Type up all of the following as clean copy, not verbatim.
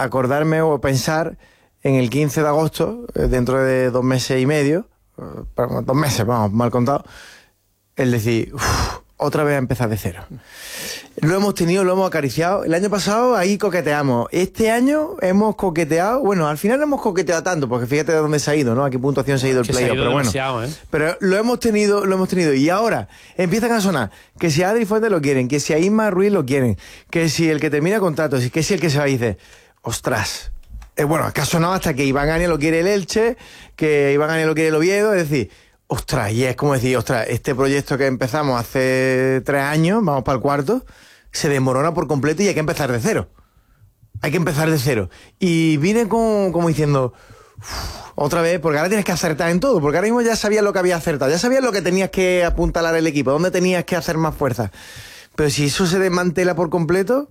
acordarme o pensar en el 15 de agosto, dentro de 2 meses y medio, 2 meses, vamos, mal contado, el decir, otra vez a empezar de cero. Lo hemos tenido, lo hemos acariciado. El año pasado ahí coqueteamos. Este año hemos coqueteado. Bueno, al final no hemos coqueteado tanto, porque fíjate de dónde se ha ido, ¿no? A qué puntuación se ha ido el playoff. Pero bueno, pero lo hemos tenido. Y ahora empiezan a sonar que si a Adri Fuentes lo quieren, que si a Isma Ruiz lo quieren, que si el que termina contrato, que si el que se va y dice, ostras. Bueno, es que ha sonado hasta que Iván Ania lo quiere el Elche, que Iván Ania lo quiere el Oviedo, es decir, ostras, y es como decir, ostras, este proyecto que empezamos hace 3 años, vamos para el 4º, se desmorona por completo y hay que empezar de cero. Hay que empezar de cero. Y vine como diciendo, otra vez, porque ahora tienes que acertar en todo, porque ahora mismo ya sabías lo que había acertado, ya sabías lo que tenías que apuntalar el equipo, dónde tenías que hacer más fuerza. Pero si eso se desmantela por completo...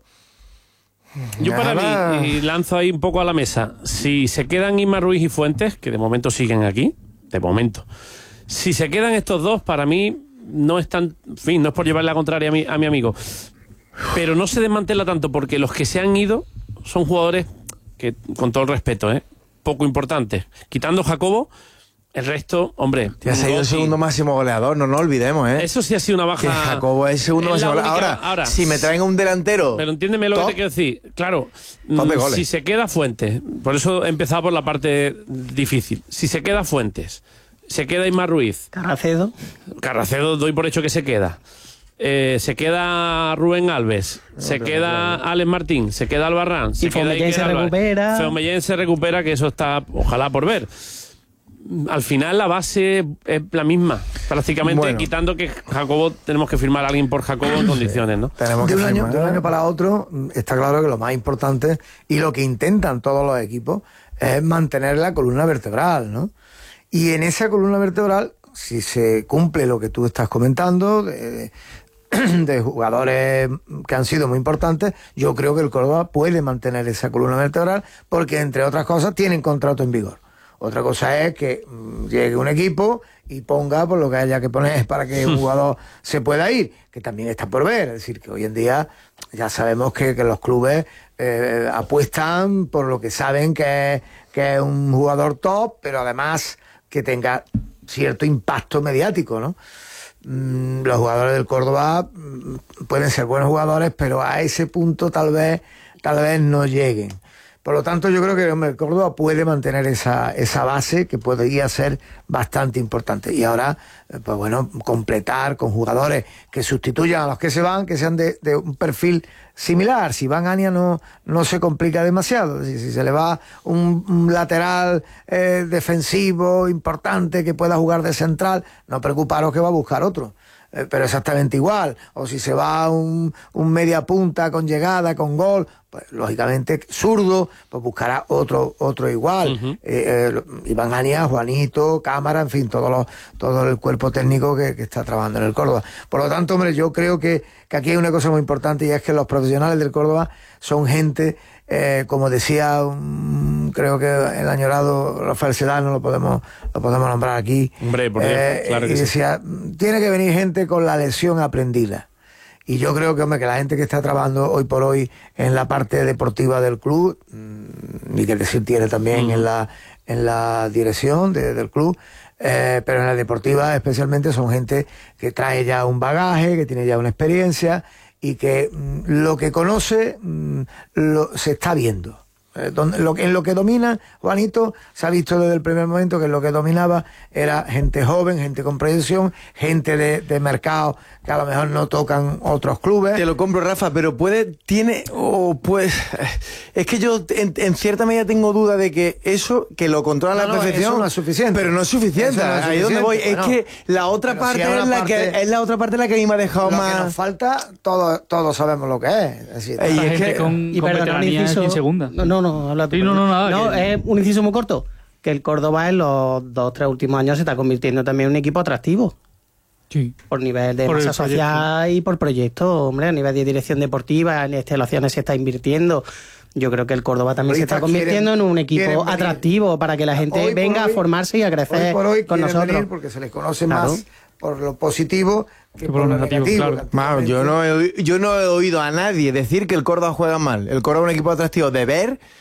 Yo para mí, y lanzo ahí un poco a la mesa, si se quedan Isma Ruiz y Fuentes, que de momento siguen aquí, de momento, si se quedan estos dos, para mí no es tan, en fin, no es por llevarle la contraria a mi amigo, pero no se desmantela tanto porque los que se han ido son jugadores que, con todo el respeto, poco importantes. Quitando Jacobo, el resto, hombre... Ya se ha ido el segundo máximo goleador, no nos olvidemos, Eso sí ha sido una baja... Que Jacobo es el segundo máximo goleador. Ahora, si me traen un delantero... Pero entiéndeme lo que te quiero decir. Claro, si se queda Fuentes, por eso he empezado por la parte difícil. Si se queda Fuentes, se queda Isma Ruiz... Carracedo, doy por hecho que se queda. Se queda Rubén Alves, se queda Alex Martín, se queda Albarrán, se queda Iker se recupera. Feomellén se recupera, que eso está, ojalá por ver. Al final la base es la misma, prácticamente, quitando que Jacobo, tenemos que firmar a alguien por Jacobo en condiciones, ¿no? De un año para otro, está claro que lo más importante y lo que intentan todos los equipos es mantener la columna vertebral, ¿no? Y en esa columna vertebral, si se cumple lo que tú estás comentando, de jugadores que han sido muy importantes, yo creo que el Córdoba puede mantener esa columna vertebral porque, entre otras cosas, tienen contrato en vigor. Otra cosa es que llegue un equipo y ponga por lo que haya que poner para que un jugador se pueda ir, que también está por ver. Es decir, que hoy en día ya sabemos que los clubes apuestan por lo que saben que es un jugador top, pero además que tenga cierto impacto mediático, ¿no? Los jugadores del Córdoba pueden ser buenos jugadores, pero a ese punto tal vez no lleguen. Por lo tanto, yo creo que el Córdoba puede mantener esa base que podría ser bastante importante. Y ahora, pues bueno, completar con jugadores que sustituyan a los que se van, que sean de un perfil similar. Si Iván Ania no se complica demasiado. Si se le va un lateral defensivo importante que pueda jugar de central, no preocuparos que va a buscar otro. Pero exactamente igual. O si se va un media punta con llegada, con gol, pues lógicamente zurdo, pues buscará otro igual. Iván Ania, Juanito, Cámara, en fin, todo el cuerpo técnico que está trabajando en el Córdoba. Por lo tanto, hombre, yo creo que aquí hay una cosa muy importante, y es que los profesionales del Córdoba son gente, como decía, creo que el añorado Rafael Sedano, lo podemos nombrar aquí. Hombre, por ejemplo, claro que y decía, tiene que venir gente con la lección aprendida. Y yo creo que, hombre, que la gente que está trabajando hoy por hoy en la parte deportiva del club, y que decir tiene también en la dirección del club, pero en la deportiva especialmente son gente que trae ya un bagaje, que tiene ya una experiencia y que lo que conoce se está viendo. En lo que domina, Juanito, se ha visto desde el primer momento que lo que dominaba era gente joven, gente con proyección, gente de mercado que a lo mejor no tocan otros clubes. Te lo compro, Rafa, pero es que yo en cierta medida tengo duda de que eso, que lo controla a la perfección, eso no es suficiente. Pero no es suficiente. Ahí es donde voy. Bueno, es que la otra parte es la otra parte la que a mí me ha dejado más. Lo que nos falta, todos sabemos lo que es. Es decir, y es que con veteranía en segunda. No, habla tú. Sí, no, es un inciso muy corto. Que el Córdoba en los 2-3 últimos años se está convirtiendo también en un equipo atractivo. Sí. Por nivel de masa social y por proyecto, hombre, a nivel de dirección deportiva, en instalaciones se está invirtiendo. Yo creo que el Córdoba también se está convirtiendo en un equipo atractivo para que la gente venga a formarse y a crecer hoy por hoy con nosotros. Porque se les conoce más por lo positivo que por lo negativo. Claro. Yo no he oído a nadie decir que el Córdoba juega mal. El Córdoba es un equipo atractivo de ver,